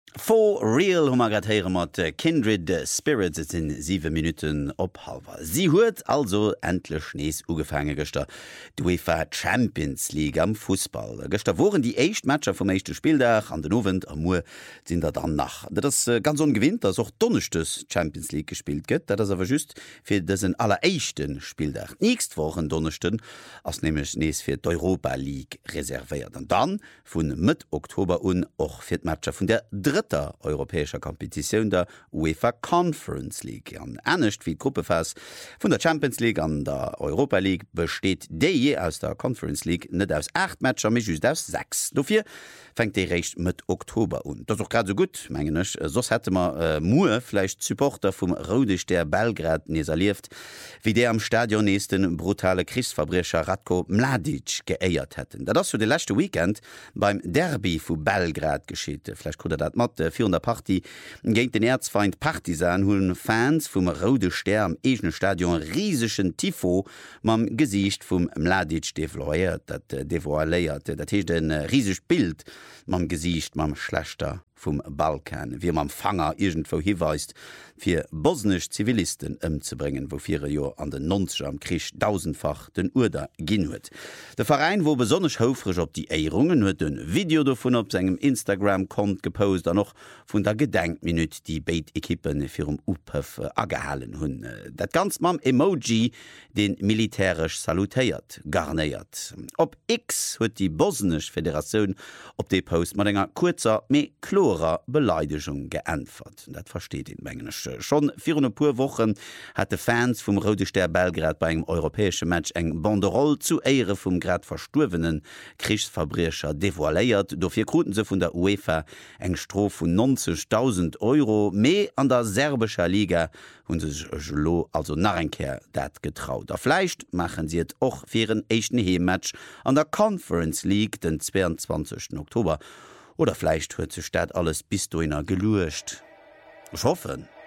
For real hummer grad heiere mat Kindred Spirits in 7 Minuten ophalwer. Sie huet also endlech nees ugefange gëster d'UEFA Champions League am Fußball. Gëster woren die echt Matscher vum mechte Spieldach an den Owen am Mu sinn dat dann nach. Dat ass ganz ongewinnt, ass och donnechtes Champions League gespielt gëtt, dat ass awer just fir dëssen alleréischten Spieldach. Nächst wochen donnechten ass nemech nees fir d'Europa League reservéiert. An dann vun Mitte Oktober och fir d'Matscher vun der dritter europäischer Kompetition der UEFA Conference League. An ernstcht wie Gruppefas vun der Champions League an der Europa League besteht déi aus der Conference League net aus 8 Matscher méi just aus 6. Dofir fängt déi recht mit Oktober un. Dat auch grad so gut menggenech sos hätte man Muerflecht Supporter vum Rodech der Belgrad neserlieft, wie der am Stadion neesten brutale Kriegsverbrecher Ratko Mladic geéiert hätten. Dat das für de letzte Weekend beim Derby vu Belgrad geschieet. Vielleicht konnte dat mat vir der Party géint den Erzfeind Partisan hunn Fans vum Rode Ster am egene Stadion riesechen Tifo mam Gesicht vum Mladic devoiert, dat devoiléiert, dat hiech den riesig Bild mam Gesicht mam Schlechter vum Balkan, wie mam Fanger irgendwo hiweist, fir bosnisch Zivilisten ëmzubringen, wo 4 Joer an den 90 am Krich 1000-fach den Urder ginn huet. Der Verein wo besonnech houfrech op die Eierungen huet ein Video davon op segem Instagram-Kont gepost, an noch vun der Gedenkminut die Beit-Ekippen fir Upëf agehalen hunn. Dat ganz mam Emoji den militärisch salutéiert, garnéiert. Op X huet die bosnisch Föderation op de Post mat enger kurzer méi klorer Beleidigung geantwort. Dat versteht in Mengenech. Schon 4 Wochen hatte Fans vum Rode Ster Belgrad bei engem europäesche Match eng Banderole zu Ehre vum grad verstuwenen Kriegsverbrecher devoiléiert. Dofir kruten se vun der UEFA eng Strof vun 90.000 €. Mei an der serbescher Liga hun sech lo also Narrenkehr dat getraut. Fleicht machen sie et och fir een echten Hematch an der Conference League den 22. Oktober. Oder vielleicht huet ze Stadt alles bis du innner geluecht. Ich hoffe.